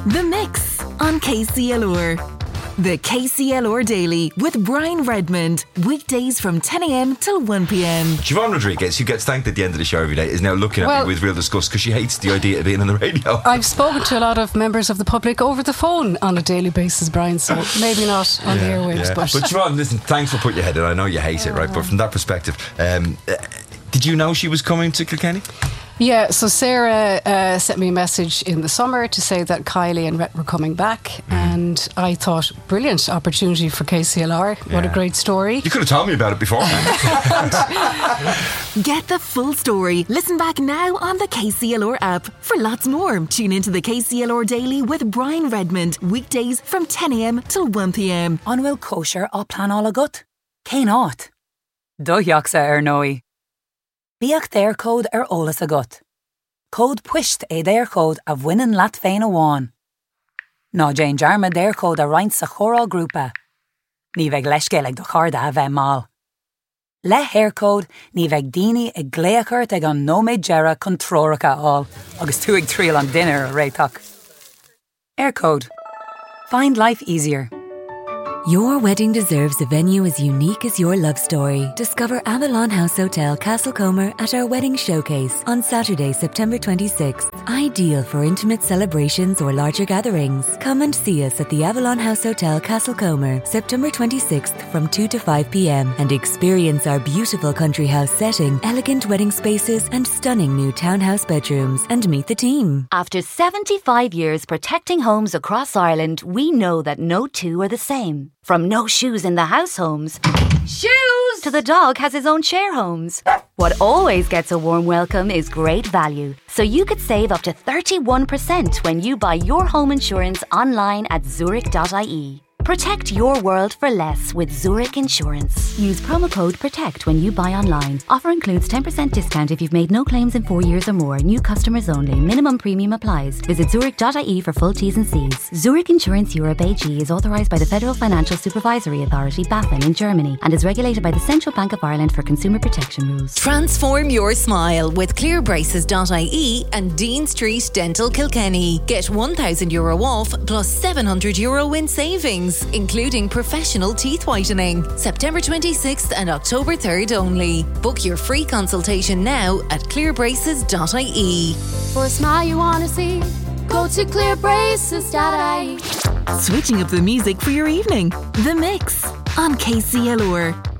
The Mix on KCLR. The KCLR Daily with Brian Redmond. Weekdays from 10 a.m. till 1 p.m. Siobhan Rodriguez, who gets thanked at the end of the show every day, is now looking at me with real disgust because she hates the idea of being on the radio. I've spoken to a lot of members of the public over the phone on a daily basis, Brian, so maybe not on the airwaves. Yeah. But Siobhan, listen, thanks for putting your head in. I know you hate it, right? But from that perspective, did you know she was coming to Kilkenny? Yeah, so Sarah sent me a message in the summer to say that Kylie and Rhett were coming back, and I thought, brilliant opportunity for KCLR. What a great story. You could have told me about it beforehand. Get the full story. Listen back now on the KCLR app. For lots more, tune into the KCLR Daily with Brian Redmond. Weekdays from 10 a.m. till 1 p.m. An bhfuil kosher á plan agat? Cé náit? Dóideachsa nói. Bíoch déir cód ólas agat. Cód puist déir cód a bhainean leat féin amháin. Ná Jane Jarma déir cód a roinnt sa chóráil grúpa. Ní bheith leiscéalaigh do charda a bheith mal. Le hair cód ní bheith daoine ag gléachart ag an nóméid Jera chun tróracha áil agus tú ag tríal an dinner a réiteach. Air code. Find life easier. Your wedding deserves a venue as unique as your love story. Discover Avalon House Hotel Castlecomer at our wedding showcase on Saturday, September 26th. Ideal for intimate celebrations or larger gatherings. Come and see us at the Avalon House Hotel Castlecomer, September 26th from 2 to 5 p.m. and experience our beautiful country house setting, elegant wedding spaces and stunning new townhouse bedrooms, and meet the team. After 75 years protecting homes across Ireland, we know that no two are the same. From no shoes in the house homes, shoes, to the dog has his own share homes. What always gets a warm welcome is great value. So you could save up to 31% when you buy your home insurance online at Zurich.ie. Protect your world for less with Zurich Insurance. Use promo code PROTECT when you buy online. Offer includes 10% discount if you've made no claims in 4 years or more. New customers only. Minimum premium applies. Visit Zurich.ie for full T's and C's. Zurich Insurance Europe AG is authorised by the Federal Financial Supervisory Authority, BaFin, in Germany and is regulated by the Central Bank of Ireland for consumer protection rules. Transform your smile with clearbraces.ie and Dean Street Dental Kilkenny. Get €1,000 off plus €700 in savings, including professional teeth whitening. September 26th and October 3rd only. Book your free consultation now at clearbraces.ie. For a smile you want to see, go to clearbraces.ie. Switching up the music for your evening. The Mix on KCLR.